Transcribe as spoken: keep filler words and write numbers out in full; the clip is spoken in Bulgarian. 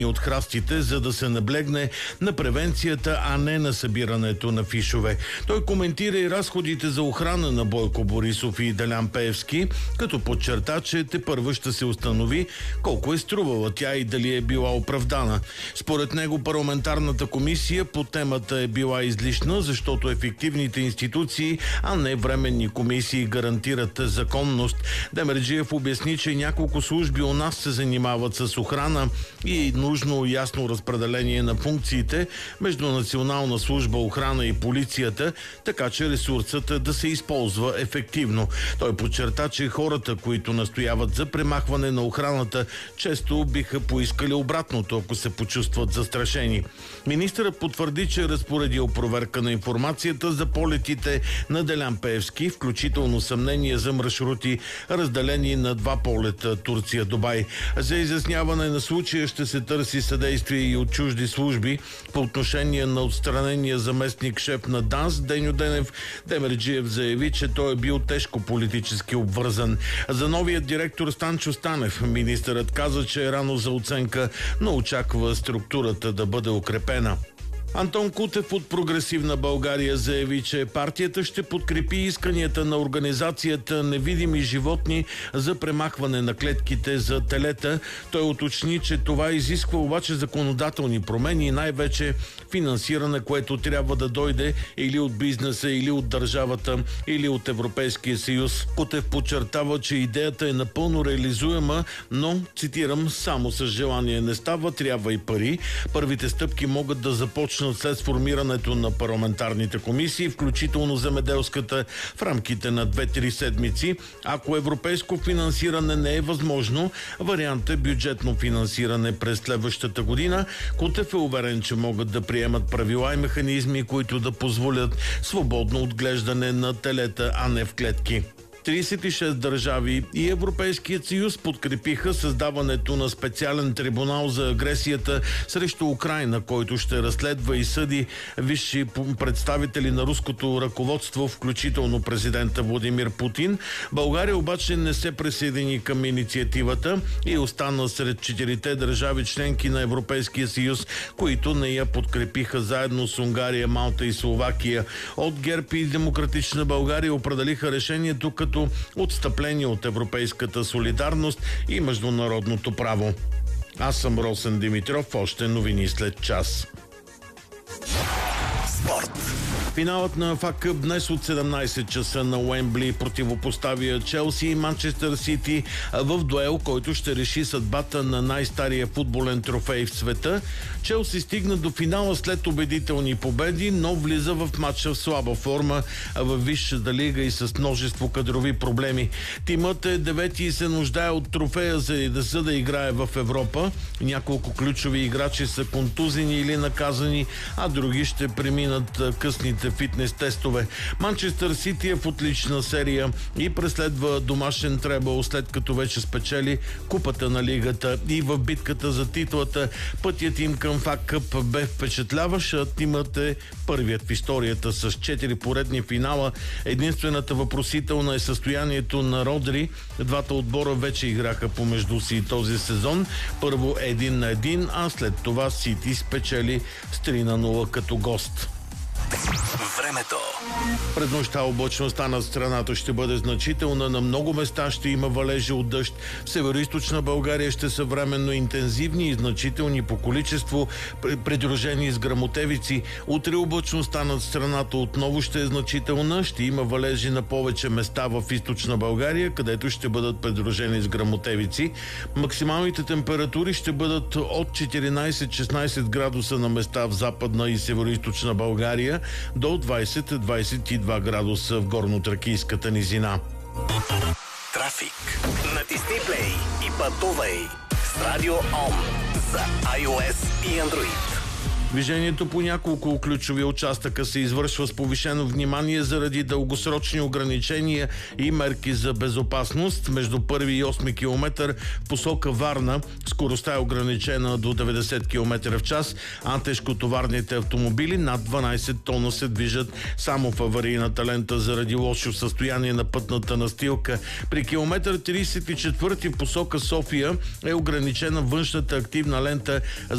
от храстите, за да се наблегне на превенцията, а не на събирането на фишове. Той коментира и разходите за охрана на Бойко Борисов и Делян Пеевски, като подчерта, че тепърва ще се установи колко е струвала тя и дали е била оправдана. Според него парламентарната комисия по темата е била излишна, защото ефективните институции, а не временни комисии, гарантират законност. Демерджиев обясни, че няколко служби у нас се занимават с охрана и нужно ясно разпределение на функциите между Национална служба охрана и полицията, така че ресурсът да се използва ефективно. Той подчерта, че хората, които настояват за премахване на охраната, често биха поискали обратното, ако се почувстват застрашени. Министърът потвърди, че е разпоредил проверка на информацията за полетите на Делян Пеевски, включително съмнение за маршрути, разделени на два полета Турция-Дубай. За изясняване на случая ще се търси съдействие и от чужди служби. По отношение на отстранения заместник шеф на ДАНС Деньо Денев, Демерджиев заяви, че той е бил тежко политически обвързан. За новият директор Станчо Станев министърът каза, че е рано за оценка, но очаква структурата да бъде укрепена. Антон Кутев от Прогресивна България заяви, че партията ще подкрепи исканията на организацията Невидими животни за премахване на клетките за телета. Той уточни, че това изисква обаче законодателни промени и най-вече финансиране, което трябва да дойде или от бизнеса, или от държавата, или от Европейския съюз. Кутев подчертава, че идеята е напълно реализуема, но, цитирам, само с желание не става, трябва и пари. Първите стъпки могат да започнат след сформирането на парламентарните комисии, включително земеделската, в рамките на две-три седмици. Ако европейско финансиране не е възможно, вариант е бюджетно финансиране през следващата година. Кутев е уверен, че могат да приемат правила и механизми, които да позволят свободно отглеждане на телета, а не в клетки. тридесет и шест държави и Европейският съюз подкрепиха създаването на специален трибунал за агресията срещу Украйна, който ще разследва и съди висши представители на руското ръководство, включително президента Владимир Путин. България обаче не се присъедини към инициативата и остана сред четирите държави членки на Европейския съюз, които не я подкрепиха заедно с Унгария, Малта и Словакия. От ГЕРБ и Демократична България определиха решението като отстъпление от европейската солидарност и международното право. Аз съм Росен Димитров, още новини след час. Спорт. Финалът на еф ей Къп днес от седемнайсет часа на Уембли противопоставя Челси и Манчестър Сити в дуел, който ще реши съдбата на най-стария футболен трофей в света. Челси стигна до финала след убедителни победи, но влиза в матча в слаба форма във Висшата лига и с множество кадрови проблеми. Тимът е девети и се нуждае от трофея, за да, за да играе в Европа. Няколко ключови играчи са контузени или наказани, а други ще преминат късните фитнес тестове. Манчестър Сити е в отлична серия и преследва домашен требъл, след като вече спечели купата на лигата и в битката за титлата. Пътят им към еф ей Къп бе впечатляващ. Тимът е първият в историята с четири поредни финала. Единствената въпросителна е състоянието на Родри. Двата отбора вече играха помежду си този сезон. Първо един на един, а след това Сити спечели с три на нула като гост. Времето. През нощта облачността над страната ще бъде значителна. На много места ще има валежи от дъжд. В североизточна България ще са временно интензивни и значителни по количество, придружени с гръмотевици. Утре облачността над страната отново ще е значителна. Ще има валежи на повече места в източна България, където ще бъдат придружени с гръмотевици. Максималните температури ще бъдат от четиринайсет-шестнайсет градуса на места в западна и североизточна България до двайсет-двайсет и два градуса в горно-тракийската низина. Трафик. Натисни плей и пътувай с Радио Ом за iOS и Android. Движението по няколко ключови участъка се извършва с повишено внимание заради дългосрочни ограничения и мерки за безопасност. Между първи и осми километър в посока Варна скоростта е ограничена до деветдесет километра в час, а тежкотоварните автомобили над дванайсет тона се движат само в аварийната лента заради лошо състояние на пътната настилка. При километър трийсет и четвърти в посока София е ограничена външната активна лента